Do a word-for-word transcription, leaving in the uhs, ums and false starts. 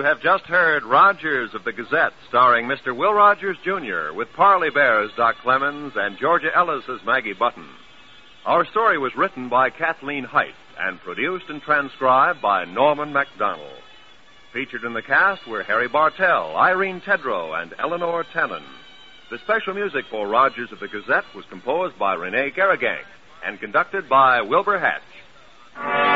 have just heard Rogers of the Gazette, starring Mister Will Rogers, Junior, with Parley Bear as Doc Clemens and Georgia Ellis as Maggie Button. Our story was written by Kathleen Height and produced and transcribed by Norman MacDonald. Featured in the cast were Harry Bartell, Irene Tedrow, and Eleanor Tennant. The special music for Rogers of the Gazette was composed by Rene Garrigank and conducted by Wilbur Hatch.